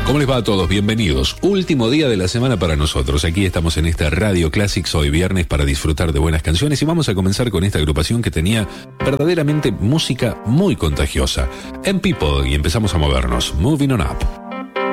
¿Cómo les va a todos? Bienvenidos. Último día de la semana para nosotros. Aquí estamos en esta Radio Classics hoy viernes para disfrutar de buenas canciones y vamos a comenzar con esta agrupación que tenía verdaderamente música muy contagiosa. M People, y empezamos a movernos. Moving on Up.